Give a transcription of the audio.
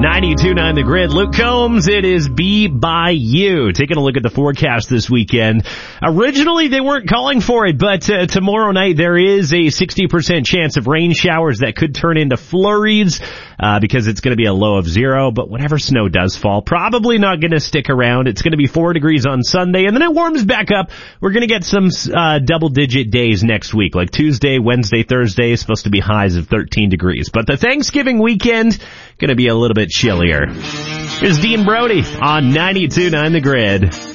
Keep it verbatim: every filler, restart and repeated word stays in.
ninety-two point nine The Grid. Luke Combs, it is Be By You. Taking a look at the forecast this weekend. Originally, they weren't calling for it, but uh, tomorrow night there is a sixty percent chance of rain showers that could turn into flurries uh, because it's going to be a low of zero. But whatever snow does fall, probably not going to stick around. It's going to be four degrees on Sunday, and then it warms back up. We're going to get some uh, double-digit days next week, like Tuesday, Wednesday, Thursday, supposed to be highs of thirteen degrees. But the Thanksgiving weekend, going to be a little bit chillier. Here's Dean Brody on ninety-two point nine The Grid.